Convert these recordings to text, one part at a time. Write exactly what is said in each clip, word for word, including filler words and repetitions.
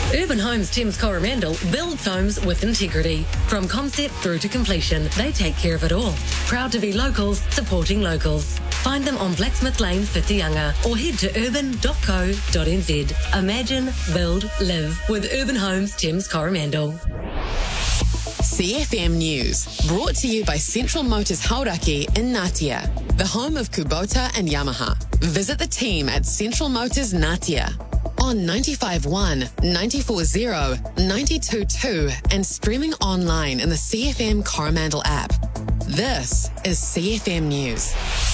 Urban Homes Thames Coromandel builds homes with integrity. From concept through to completion, they take care of it all. Proud to be locals, supporting locals. Find them on Blacksmith Lane, Whitianga, or head to urban dot co dot n z. Imagine, build, live with Urban Homes Thames Coromandel. C F M News, brought to you by Central Motors Hauraki in Ngatea, the home of Kubota and Yamaha. Visit the team at Central Motors Ngatea on ninety-five point one, ninety-four point zero, ninety-two point two and streaming online in the C F M Coromandel app. This is C F M News.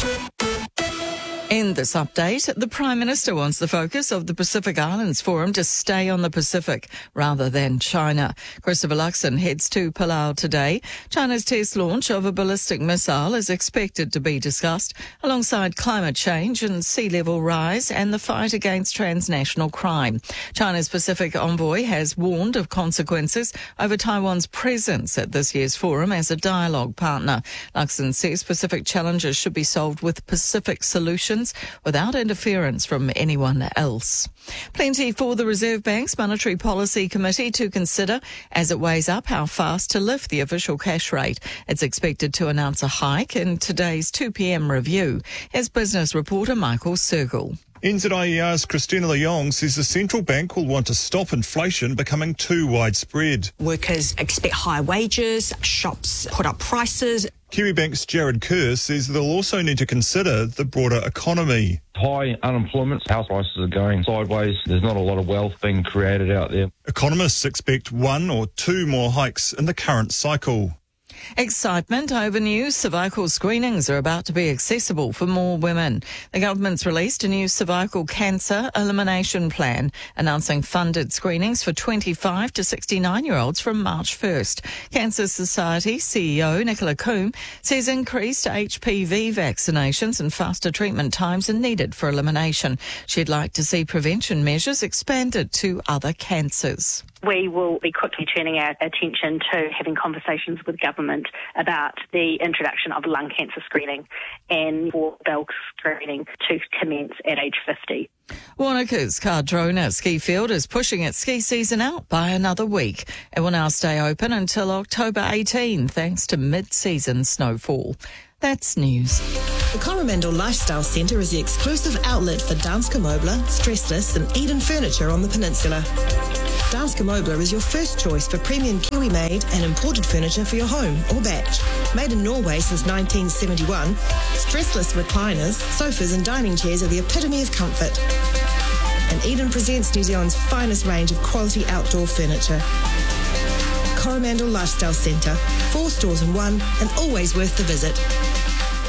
In this update, the Prime Minister wants the focus of the Pacific Islands Forum to stay on the Pacific rather than China. Christopher Luxon heads to Palau today. China's test launch of a ballistic missile is expected to be discussed alongside climate change and sea level rise and the fight against transnational crime. China's Pacific envoy has warned of consequences over Taiwan's presence at this year's forum as a dialogue partner. Luxon says Pacific challenges should be solved with Pacific solutions without interference from anyone else. Plenty for the Reserve Bank's Monetary Policy Committee to consider as it weighs up how fast to lift the official cash rate. It's expected to announce a hike in today's two p.m. review. Here's business reporter Michael Sergel. N Z I E R's Christina Leong says the central bank will want to stop inflation becoming too widespread. Workers expect higher wages, shops put up prices. Kiwibank's Jared Kerr says they'll also need to consider the broader economy. High unemployment, house prices are going sideways. There's not a lot of wealth being created out there. Economists expect one or two more hikes in the current cycle. Excitement over new cervical screenings are about to be accessible for more women. The government's released a new cervical cancer elimination plan, announcing funded screenings for twenty-five to sixty-nine-year-olds from March first. Cancer Society C E O Nicola Coombe says increased H P V vaccinations and faster treatment times are needed for elimination. She'd like to see prevention measures expanded to other cancers. We will be quickly turning our attention to having conversations with government about the introduction of lung cancer screening and for bowel screening to commence at age fifty. Wanaka's Cardrona ski field is pushing its ski season out by another week. It will now stay open until October eighteenth thanks to mid-season snowfall. That's news. The Coromandel Lifestyle Centre is the exclusive outlet for Danske Møbler, Stressless and Eden Furniture on the peninsula. Danske Møbler is your first choice for premium Kiwi-made and imported furniture for your home or batch. Made in Norway since nineteen seventy-one, stressless recliners, sofas and dining chairs are the epitome of comfort. And Eden presents New Zealand's finest range of quality outdoor furniture. Coromandel Lifestyle Centre, four stores in one and always worth the visit.